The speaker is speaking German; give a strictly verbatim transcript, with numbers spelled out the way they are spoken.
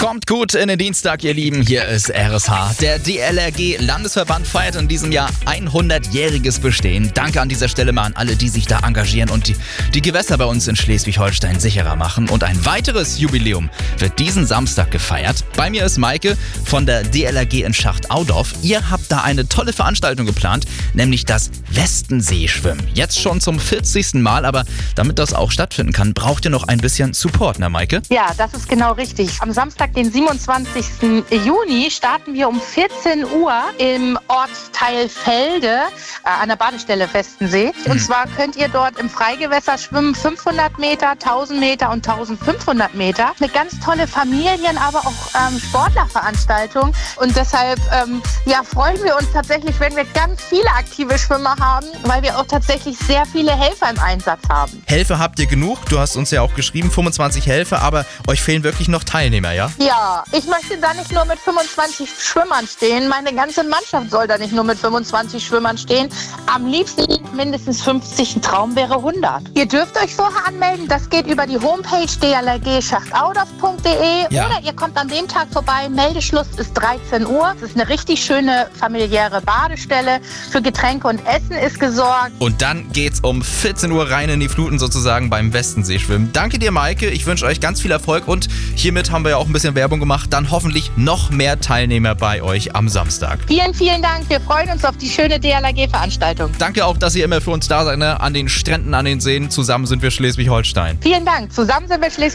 Kommt gut in den Dienstag, ihr Lieben. Hier ist R S H. Der D L R G-Landesverband feiert in diesem Jahr hundertjähriges Bestehen. Danke an dieser Stelle mal an alle, die sich da engagieren und die, die Gewässer bei uns in Schleswig-Holstein sicherer machen. Und ein weiteres Jubiläum wird diesen Samstag gefeiert. Bei mir ist Maike von der D L R G in Schacht-Audorf. Ihr habt da eine tolle Veranstaltung geplant, nämlich das Westensee-Schwimmen. Jetzt schon zum vierzigsten Mal, aber damit das auch stattfinden kann, braucht ihr noch ein bisschen Support, ne Maike? Ja, das ist genau richtig. Am Samstag, den siebenundzwanzigsten Juni, starten wir um vierzehn Uhr im Ortsteil Felde äh, an der Badestelle Westensee. Und zwar könnt ihr dort im Freigewässer schwimmen, fünfhundert Meter, tausend Meter und eintausendfünfhundert Meter. Eine ganz tolle Familien-, aber auch ähm, Sportlerveranstaltung. Und deshalb ähm, ja, freuen wir uns tatsächlich, wenn wir ganz viele aktive Schwimmer haben, weil wir auch tatsächlich sehr viele Helfer im Einsatz haben. Helfer habt ihr genug? Du hast uns ja auch geschrieben, fünfundzwanzig Helfer, aber euch fehlen wirklich noch Teilnehmer, ja? Ja, ich möchte da nicht nur mit fünfundzwanzig Schwimmern stehen. Meine ganze Mannschaft soll da nicht nur mit fünfundzwanzig Schwimmern stehen. Am liebsten mindestens fünfzig, ein Traum wäre hundert. Ihr dürft euch vorher anmelden. Das geht über die Homepage d l r g schachtaudorf punkt d e Ja. Oder ihr kommt an dem Tag vorbei. Meldeschluss ist dreizehn Uhr. Es ist eine richtig schöne familiäre Badestelle. Für Getränke und Essen ist gesorgt. Und dann geht's um vierzehn Uhr rein in die Fluten sozusagen beim Westensee-Schwimmen. Danke dir, Maike. Ich wünsche euch ganz viel Erfolg und hiermit haben wir ja auch ein bisschen Werbung gemacht. Dann hoffentlich noch mehr Teilnehmer bei euch am Samstag. Vielen, vielen Dank. Wir freuen uns auf die schöne D L R G-Veranstaltung. Danke auch, dass ihr immer für uns da seid, ne? An den Stränden, an den Seen. Zusammen sind wir Schleswig-Holstein. Vielen Dank. Zusammen sind wir Schleswig